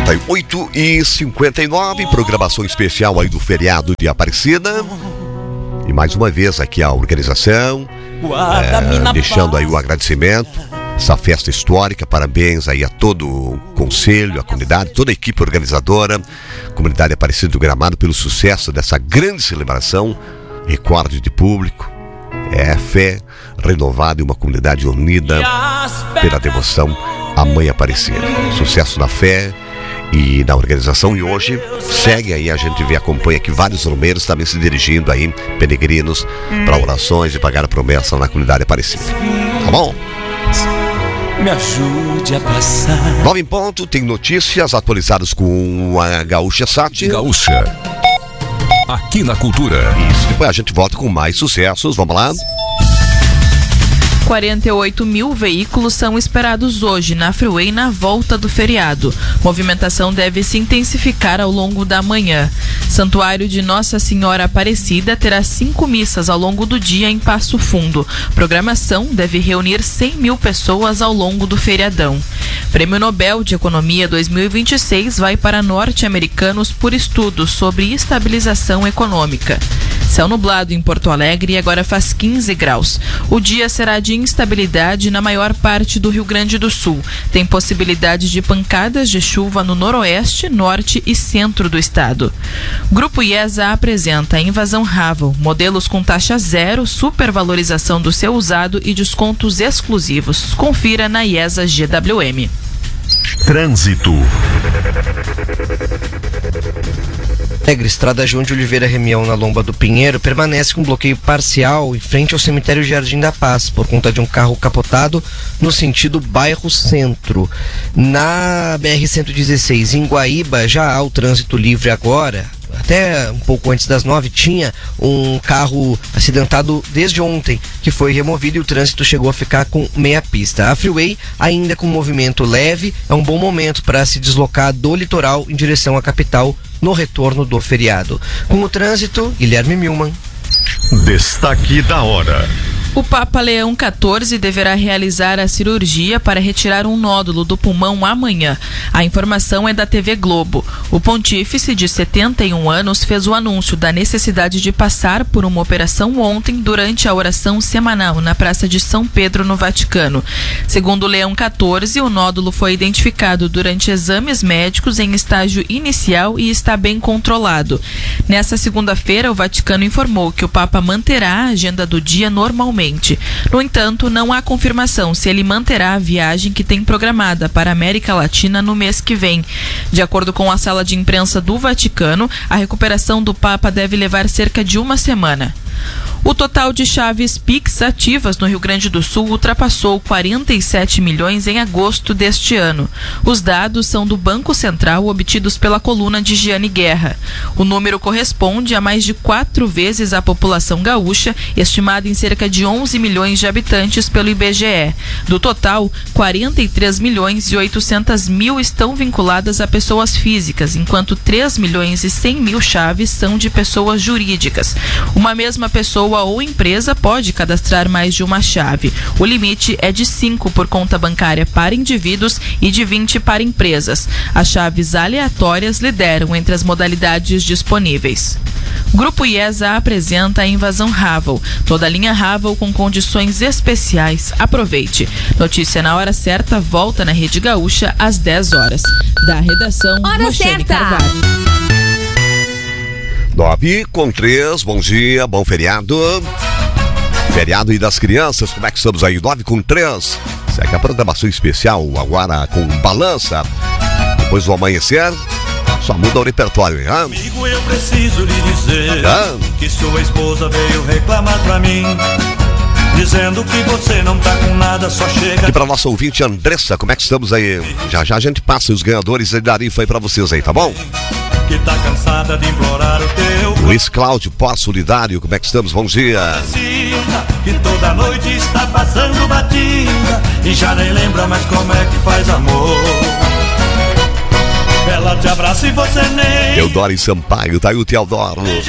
Tá aí, 8h59, programação especial aí do feriado de Aparecida. E mais uma vez aqui a organização, deixando aí o agradecimento, essa festa histórica, parabéns aí a todo o conselho, a comunidade, toda a equipe organizadora, comunidade Aparecida do Gramado, pelo sucesso dessa grande celebração, recorde de público, fé renovada e uma comunidade unida pela devoção à Mãe Aparecida. Sucesso na fé e na organização, e hoje segue aí, a gente acompanha aqui vários romeiros também se dirigindo aí, peregrinos, para orações e pagar a promessa na comunidade Aparecida. Tá bom? Me ajude a passar. 9 em ponto, tem notícias atualizadas com a Gaúcha Sat. Gaúcha, aqui na Cultura. Isso, depois a gente volta com mais sucessos, vamos lá. 48 mil veículos são esperados hoje na Freeway na volta do feriado. Movimentação deve se intensificar ao longo da manhã. Santuário de Nossa Senhora Aparecida terá 5 missas ao longo do dia em Passo Fundo. Programação deve reunir 100 mil pessoas ao longo do feriadão. Prêmio Nobel de Economia 2026 vai para norte-americanos por estudos sobre estabilização econômica. Céu nublado em Porto Alegre e agora faz 15 graus. O dia será de instabilidade na maior parte do Rio Grande do Sul. Tem possibilidade de pancadas de chuva no noroeste, norte e centro do estado. Grupo IESA apresenta a Invasão Ravel, modelos com taxa zero, supervalorização do seu usado e descontos exclusivos. Confira na IESA GWM. Trânsito. Estrada João de Oliveira Remião, na Lomba do Pinheiro, permanece com bloqueio parcial em frente ao cemitério Jardim da Paz, por conta de um carro capotado no sentido bairro Centro. Na BR-116, em Guaíba, já há o trânsito livre agora. Até um pouco antes das 9 tinha um carro acidentado desde ontem, que foi removido e o trânsito chegou a ficar com meia pista. A Freeway, ainda com movimento leve, é um bom momento para se deslocar do litoral em direção à capital no retorno do feriado. Com o trânsito, Guilherme Milman. Destaque da hora. O Papa Leão XIV deverá realizar a cirurgia para retirar um nódulo do pulmão amanhã. A informação é da TV Globo. O pontífice, de 71 anos, fez o anúncio da necessidade de passar por uma operação ontem durante a oração semanal na Praça de São Pedro, no Vaticano. Segundo Leão XIV, o nódulo foi identificado durante exames médicos em estágio inicial e está bem controlado. Nessa segunda-feira, o Vaticano informou que o Papa manterá a agenda do dia normalmente. No entanto, não há confirmação se ele manterá a viagem que tem programada para a América Latina no mês que vem. De acordo com a sala de imprensa do Vaticano, a recuperação do Papa deve levar cerca de uma semana. O total de chaves Pix ativas no Rio Grande do Sul ultrapassou 47 milhões em agosto deste ano. Os dados são do Banco Central, obtidos pela coluna de Giane Guerra. O número corresponde a mais de 4 vezes a população gaúcha, estimada em cerca de 11 milhões de habitantes pelo IBGE. Do total, 43 milhões e 800 mil estão vinculadas a pessoas físicas, enquanto 3 milhões e 100 mil chaves são de pessoas jurídicas. Uma mesma pessoa ou empresa pode cadastrar mais de uma chave. O limite é de 5 por conta bancária para indivíduos e de 20 para empresas. As chaves aleatórias lideram entre as modalidades disponíveis. Grupo IESA apresenta a Invasão Ravel. Toda a linha Ravel com condições especiais. Aproveite. Notícia na hora certa volta na Rede Gaúcha às 10 horas. Da redação, Roxane Carvalho. 9h03, bom dia, bom feriado. Feriado e das crianças, como é que estamos aí? 9h03. Segue a programação especial agora com Balança. Depois do amanhecer, só muda o repertório, hein? Amigo, eu preciso lhe dizer que sua esposa veio reclamar pra mim, dizendo que você não tá com nada, só chega. E pra nossa ouvinte Andressa, como é que estamos aí? Já já a gente passa os ganhadores e da rifa aí pra vocês aí, tá bom? Que tá cansada de implorar o teu. Luiz Cláudio, pós-solidário, como é que estamos? Bom dia. Que toda noite está passando batida e já nem lembra mais como é que faz amor. Ela te abraça e você nem. Teodoro em Sampaio, tá aí o Teodoro.